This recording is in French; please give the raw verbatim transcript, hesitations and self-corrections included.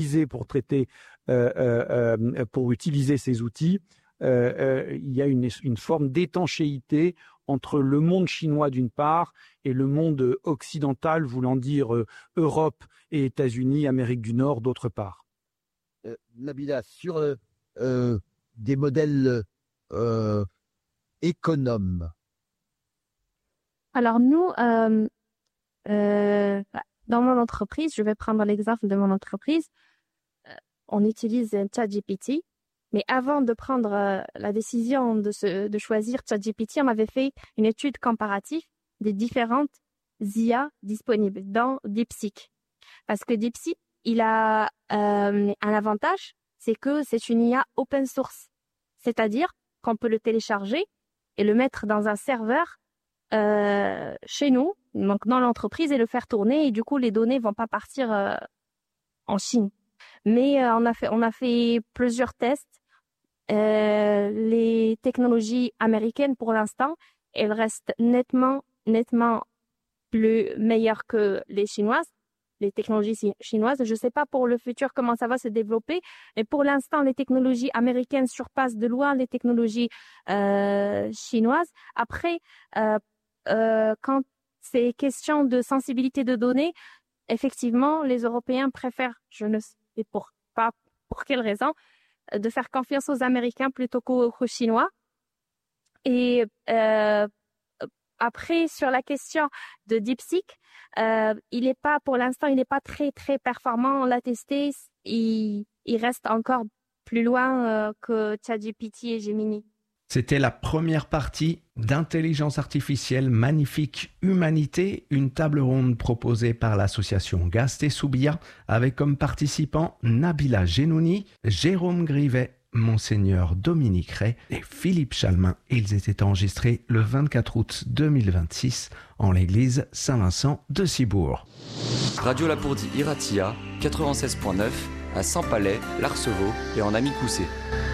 pour traiter, euh, euh, pour utiliser ces outils, euh, euh, il y a une, une forme d'étanchéité entre le monde chinois d'une part et le monde occidental, voulant dire euh, Europe et États-Unis, Amérique du Nord d'autre part. Euh, Nabila, sur euh, euh, des modèles euh, économes. Alors nous, euh, euh, dans mon entreprise, je vais prendre l'exemple de mon entreprise, euh, on utilise ChatGPT, mais avant de prendre euh, la décision de, se, de choisir ChatGPT, on avait fait une étude comparative des différentes I A disponibles dans DeepSeek. Parce que DeepSeek, il a euh, un avantage, c'est que c'est une I A open source. C'est-à-dire qu'on peut le télécharger et le mettre dans un serveur euh, chez nous, donc dans l'entreprise, et le faire tourner. Et du coup, les données vont pas partir euh, en Chine. Mais euh, on a fait, on a fait plusieurs tests. Euh, les technologies américaines, pour l'instant, elles restent nettement, nettement plus meilleures que les chinoises. Les technologies chinoises. Je ne sais pas pour le futur comment ça va se développer, mais pour l'instant, les technologies américaines surpassent de loin les technologies euh, chinoises. Après, euh, euh, quand c'est question de sensibilité de données, effectivement, les Européens préfèrent, je ne sais pour, pas pour quelle raison, de faire confiance aux Américains plutôt qu'aux, qu'aux Chinois. Et euh, après, sur la question de DeepSeek, euh, il est pas, pour l'instant, il n'est pas très, très performant. On l'a testé, il, il reste encore plus loin euh, que ChatGPT et Gemini. C'était la première partie d'Intelligence artificielle magnifique humanité, une table ronde proposée par l'association Gast et Soubia avec comme participants Nabila Genouni, Jérôme Grivet, Monseigneur Dominique Ray et Philippe Chalmin. Ils étaient enregistrés le vingt-quatre août deux mille vingt-six en l'église Saint-Vincent de Cibourg. Radio Lapourdie Iratia, quatre-vingt-seize point neuf à Saint-Palais, l'Arceveau et en Amicoussé.